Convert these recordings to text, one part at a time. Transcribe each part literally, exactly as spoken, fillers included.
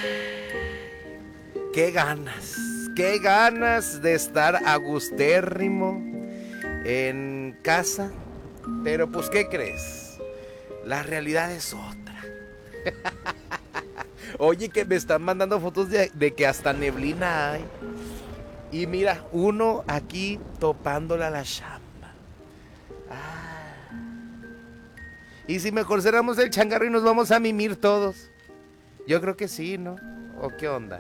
Qué ganas, qué ganas de estar agustérrimo en casa. Pero pues, ¿qué crees? La realidad es otra. Oye, que me están mandando fotos de, de que hasta neblina hay. Y mira, uno aquí topándola a la chamba. Ah. ¿Y si mejor cerramos el changarro y nos vamos a mimir todos? Yo creo que sí, ¿no? ¿O qué onda?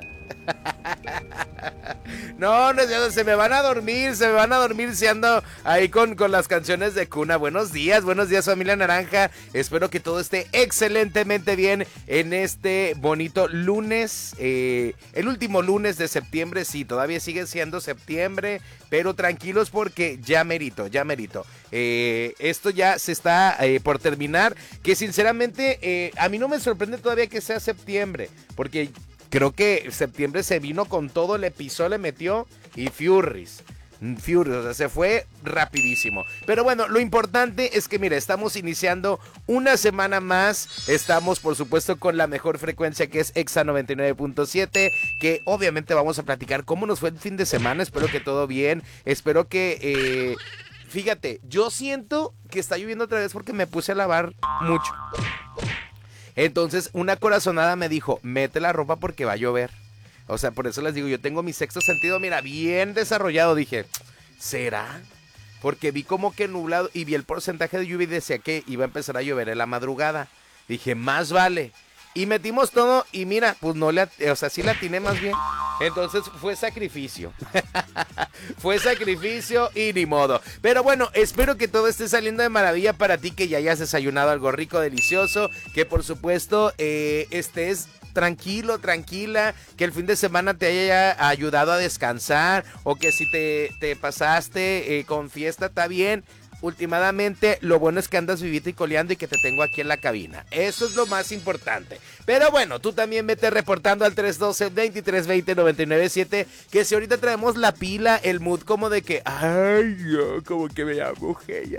No, no, no, se me van a dormir, se me van a dormir si ando ahí con, con las canciones de cuna. Buenos días, buenos días, familia naranja. Espero que todo esté excelentemente bien en este bonito lunes, eh, el último lunes de septiembre. Sí, todavía sigue siendo septiembre, pero tranquilos porque ya merito, ya merito. Eh, esto ya se está eh, por terminar, que sinceramente eh, a mí no me sorprende todavía que sea septiembre, porque creo que septiembre se vino con todo, le pisó, le metió y Furries. Furious, o sea, se fue rapidísimo. Pero bueno, lo importante es que, mira, estamos iniciando una semana más. Estamos, por supuesto, con la mejor frecuencia, que es Exa noventa y nueve punto siete. Que obviamente vamos a platicar cómo nos fue el fin de semana. Espero que todo bien. Espero que... Eh, fíjate, yo siento que está lloviendo otra vez porque me puse a lavar mucho. Entonces, una corazonada me dijo, mete la ropa porque va a llover. O sea, por eso les digo, yo tengo mi sexto sentido, mira, bien desarrollado. Dije, ¿será? Porque vi como que nublado y vi el porcentaje de lluvia y decía que iba a empezar a llover en la madrugada. Dije, más vale. Y metimos todo y mira, pues no le, o sea, sí la atiné más bien. Entonces fue sacrificio. Fue sacrificio y ni modo. Pero bueno, espero que todo esté saliendo de maravilla para ti, que ya hayas desayunado algo rico, delicioso. Que por supuesto eh, estés tranquilo, tranquila, que el fin de semana te haya ayudado a descansar, o que si te, te pasaste eh, con fiesta, está bien. Últimamente, lo bueno es que andas vivito y coleando y que te tengo aquí en la cabina. Eso es lo más importante. Pero bueno, tú también vete reportando al tres uno dos, veintitrés veinte, noventa y nueve siete. Que si ahorita traemos la pila, el mood como de que, ay, yo como que me llamo ya.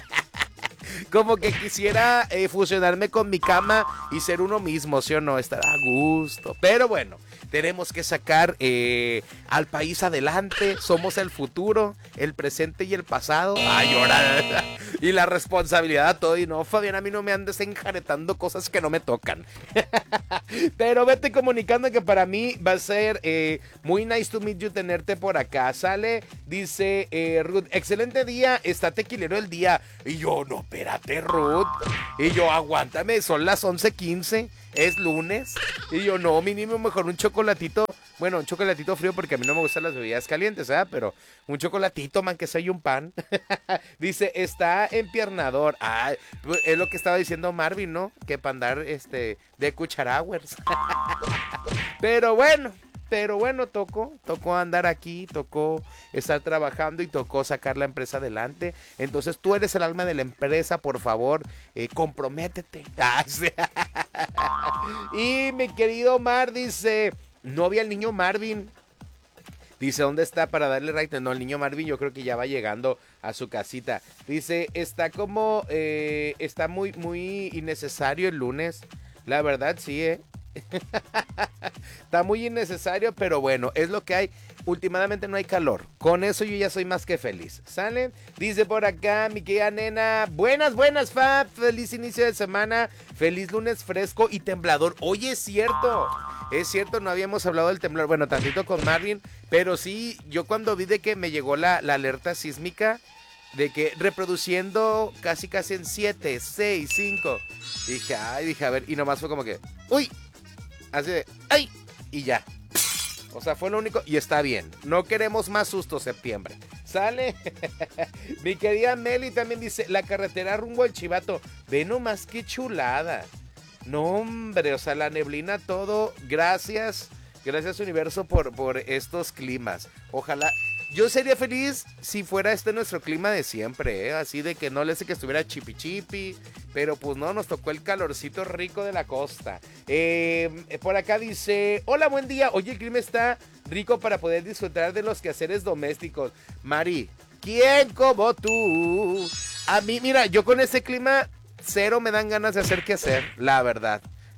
Como que quisiera eh, fusionarme con mi cama y ser uno mismo, ¿sí o no? Estar a gusto. Pero bueno, tenemos que sacar eh, al país adelante. Somos el futuro, el presente y el pasado. Ay, ahora. Y la responsabilidad todo. Y no, Fabián, a mí no me andes enjaretando cosas que no me tocan. Pero vete comunicando que para mí va a ser eh, muy nice to meet you tenerte por acá. Sale, dice eh, Ruth, excelente día, está tequilero el día. Y yo, no, espérate, Ruth. Y yo, aguántame, son las once quince, es lunes. Y yo, no, mínimo mejor un chocolatito. Bueno, un chocolatito frío porque a mí no me gustan las bebidas calientes, ¿eh? Pero un chocolatito, man, que soy un pan. Dice, está empiernador. Ah, es lo que estaba diciendo Marvin, ¿no? Que para andar este, de cucharowers. Pero bueno, pero bueno, tocó, tocó andar aquí, tocó estar trabajando y tocó sacar la empresa adelante. Entonces tú eres el alma de la empresa, por favor, eh, comprométete. Y mi querido Mar dice... No vi al niño Marvin. Dice, ¿dónde está para darle right? No, el niño Marvin yo creo que ya va llegando a su casita. Dice, está como, eh, está muy, muy innecesario el lunes. La verdad, sí, ¿eh? Está muy innecesario, pero bueno, es lo que hay. Últimamente no hay calor. Con eso yo ya soy más que feliz. ¿Sale? Dice por acá mi querida nena. Buenas, buenas, Fab. Feliz inicio de semana. Feliz lunes fresco y temblador. Oye, es cierto. Es cierto, no habíamos hablado del temblor. Bueno, tantito con Marvin. Pero sí, yo cuando vi de que me llegó la, la alerta sísmica, de que reproduciendo casi casi en siete, seis, cinco. Dije, ay, dije, a ver. Y nomás fue como que, uy. Así de, ay. Y ya. O sea, fue lo único. Y está bien. No queremos más susto septiembre. ¿Sale? Mi querida Meli también dice, la carretera rumbo al Chivato. Ve nomás qué chulada. No, hombre, o sea, la neblina, todo. Gracias, gracias universo por, por estos climas. Ojalá, yo sería feliz si fuera este nuestro clima de siempre, ¿eh? Así de que no le sé que estuviera chipi chipi, pero pues no, nos tocó el calorcito rico de la costa. Eh, por acá dice, hola, buen día. Oye, el clima está rico para poder disfrutar de los quehaceres domésticos. Mari, ¿quién como tú? A mí, mira, yo con ese clima... Cero me dan ganas de hacer qué hacer, la verdad.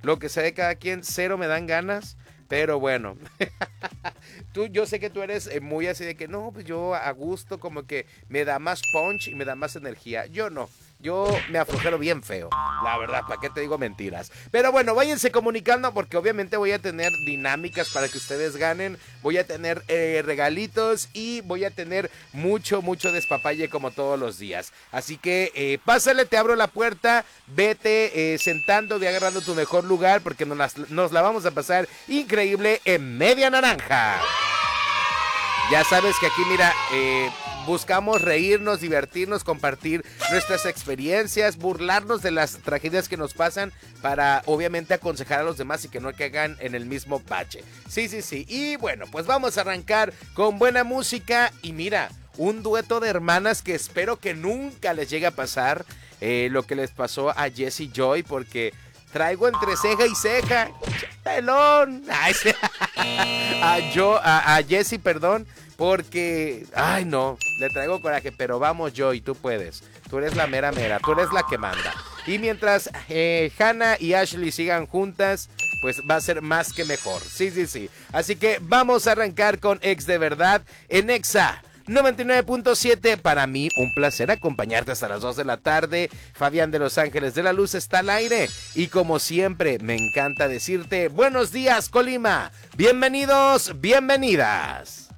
lo que sea de cada quien, cero me dan ganas. Pero bueno, tú, yo sé que tú eres muy así de que no, pues yo a gusto como que me da más punch y me da más energía. Yo no, yo me aflojero bien feo, la verdad, ¿para qué te digo mentiras? Pero bueno, váyanse comunicando porque obviamente voy a tener dinámicas para que ustedes ganen, voy a tener eh, regalitos y voy a tener mucho, mucho despapalle como todos los días. Así que eh, pásale, te abro la puerta, vete eh, sentando, ve agarrando tu mejor lugar porque nos, las, nos la vamos a pasar increíble en Media Naranja. Ya sabes que aquí, mira, eh, buscamos reírnos, divertirnos, compartir nuestras experiencias, burlarnos de las tragedias que nos pasan para, obviamente, aconsejar a los demás y que no caigan en el mismo bache. Sí, sí, sí. Y bueno, pues vamos a arrancar con buena música y mira, un dueto de hermanas que espero que nunca les llegue a pasar eh, lo que les pasó a Jessie Joy porque traigo entre ceja y ceja, pelón, ay, a, yo, a, a Jessie, perdón, porque, ay no, le traigo coraje, pero vamos Joy, tú puedes, tú eres la mera mera, tú eres la que manda. Y mientras eh, Hannah y Ashley sigan juntas, pues va a ser más que mejor, sí, sí, sí. Así que vamos a arrancar con Ex de Verdad en Exa noventa y nueve punto siete. Para mí un placer acompañarte hasta las dos de la tarde. Fabián de Los Ángeles de la Luz está al aire y como siempre me encanta decirte buenos días Colima, bienvenidos, bienvenidas.